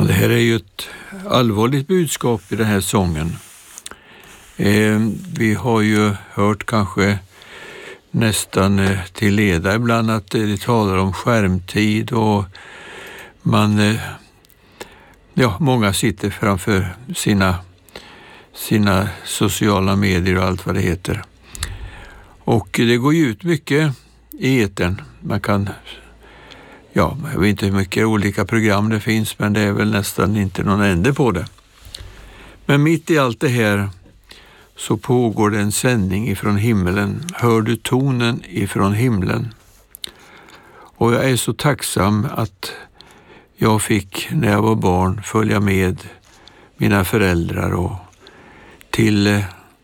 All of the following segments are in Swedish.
det här är ju ett allvarligt budskap i den här sången. Vi har ju hört kanske nästan till leda ibland att det talar om skärmtid och många sitter framför sina sociala medier och allt vad det heter. Och det går ju ut mycket i etern. Jag vet inte hur mycket olika program det finns, men det är väl nästan inte någon ände på det. Men mitt i allt det här så pågår det en sändning ifrån himlen. Hör du tonen ifrån himlen? Och jag är så tacksam att jag fick, när jag var barn, följa med mina föräldrar och till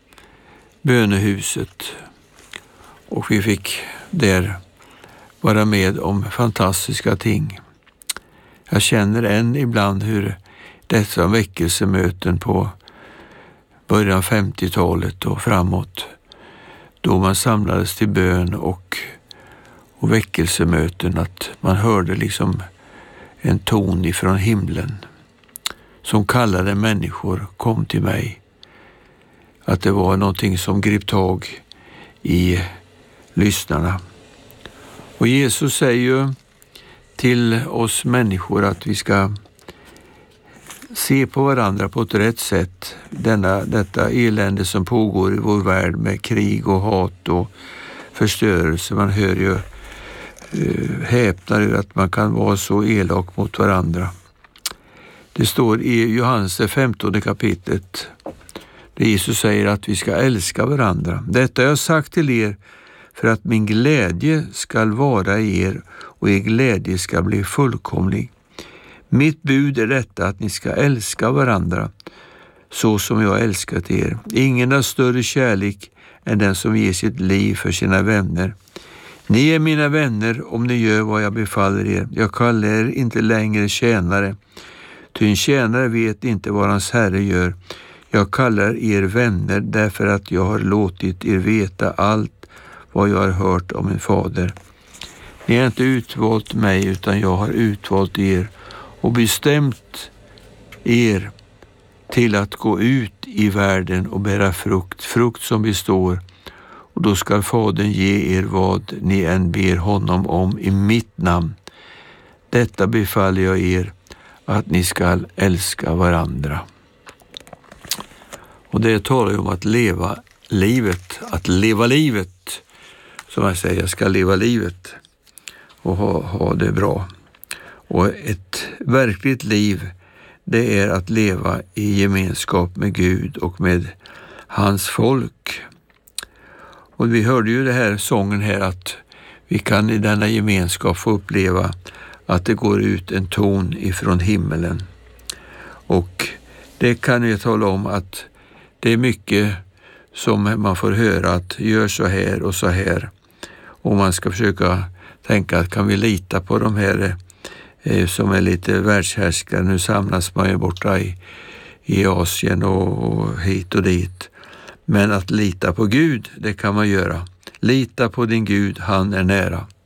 bönehuset. Och vi fick där vara med om fantastiska ting. Jag känner än ibland hur dessa väckelsemöten på början av 50-talet och framåt, då man samlades till bön och väckelsemöten, att man hörde liksom en ton ifrån himlen som kallade människor, kom till mig. Att det var någonting som grip tag i lyssnarna. Och Jesus säger ju till oss människor att vi ska se på varandra på ett rätt sätt. Detta elände som pågår i vår värld med krig och hat och förstörelse. Man hör ju häpnar över att man kan vara så elak mot varandra. Det står i Johannes 15 kapitlet där Jesus säger att vi ska älska varandra. Detta har jag sagt till er för att min glädje ska vara i er och er glädje ska bli fullkomlig. Mitt bud är detta, att ni ska älska varandra så som jag älskat er. Ingen har större kärlek än den som ger sitt liv för sina vänner. Ni är mina vänner om ni gör vad jag befaller er. Jag kallar er inte längre tjänare, ty en tjänare vet inte vad hans herre gör. Jag kallar er vänner därför att jag har låtit er veta allt vad jag har hört om min fader. Ni har inte utvalt mig, utan jag har utvalt er och bestämt er till att gå ut i världen och bära frukt som består. Och då ska Fadern ge er vad ni än ber honom om i mitt namn. Detta befaller jag er, att ni ska älska varandra. Och det talar ju om att leva livet. Att leva livet. Som jag säger, jag ska leva livet och ha det bra. Och ett verkligt liv, det är att leva i gemenskap med Gud och med hans folk. Och vi hörde ju det här sången här, att vi kan i denna gemenskap få uppleva att det går ut en ton ifrån himmelen. Och det kan jag tala om att det är mycket som man får höra, att gör så här och så här. Och man ska försöka tänka att kan vi lita på de här som är lite världshärskare. Nu samlas man ju borta i Asien och hit och dit. Men att lita på Gud, det kan man göra. Lita på din Gud, han är nära.